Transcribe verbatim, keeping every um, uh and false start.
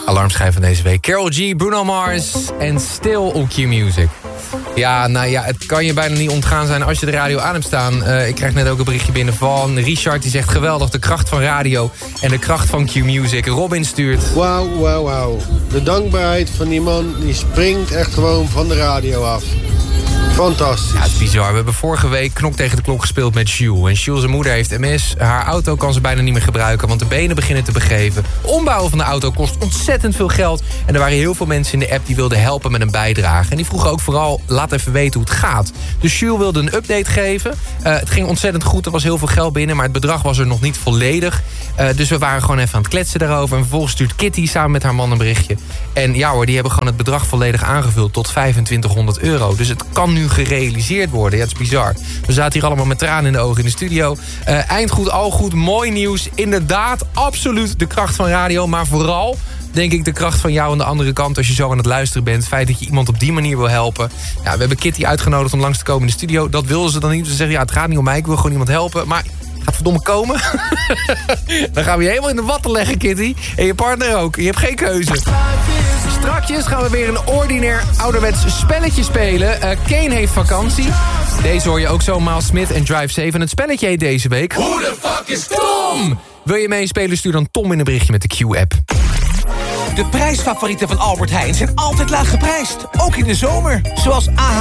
Alarmschijf van deze week. Karol G, Bruno Mars en Still op Q-Music. Ja, nou ja, het kan je bijna niet ontgaan zijn als je de radio aan hebt staan. Uh, ik krijg net ook een berichtje binnen van Richard. Die zegt geweldig, de kracht van radio en de kracht van Q-Music. Robin stuurt. Wauw, wauw, wauw. De dankbaarheid van die man, die springt echt gewoon van de radio af. Fantastisch. Ja, het is bizar. We hebben vorige week Knok tegen de klok gespeeld met Jules. En Jules' zijn moeder heeft M S. Haar auto kan ze bijna niet meer gebruiken, want de benen beginnen te begeven. Ombouwen van de auto kost ontzettend veel geld. En er waren heel veel mensen in de app die wilden helpen met een bijdrage. En die vroegen ook vooral, laat even weten hoe het gaat. Dus Jules wilde een update geven. Uh, het ging ontzettend goed, er was heel veel geld binnen, maar het bedrag was er nog niet volledig. Uh, dus we waren gewoon even aan het kletsen daarover. En vervolgens stuurt Kitty samen met haar man een berichtje. En ja hoor, die hebben gewoon het bedrag volledig aangevuld tot vijfentwintighonderd euro. Dus het kan nu gerealiseerd worden. Ja, het is bizar. We zaten hier allemaal met tranen in de ogen in de studio. Uh, eindgoed, al goed, mooi nieuws. Inderdaad, absoluut de kracht van radio. Maar vooral, denk ik, de kracht van jou aan de andere kant. Als je zo aan het luisteren bent. Het feit dat je iemand op die manier wil helpen. Ja, we hebben Kitty uitgenodigd om langs te komen in de studio. Dat wilden ze dan niet. Ze zeggen, ja, het gaat niet om mij. Ik wil gewoon iemand helpen. Maar gaat verdomme komen. Dan gaan we je helemaal in de watten leggen, Kitty. En je partner ook. Je hebt geen keuze. Strakjes gaan we weer een ordinair ouderwets spelletje spelen. Uh, Kane heeft vakantie. Deze hoor je ook zo, Miles Smith en Drive zeven. En het spelletje heet deze week... Who the fuck is Tom? Wil je meespelen, stuur dan Tom in een berichtje met de Q-app. De prijsfavorieten van Albert Heijn zijn altijd laag geprijsd. Ook in de zomer. Zoals A H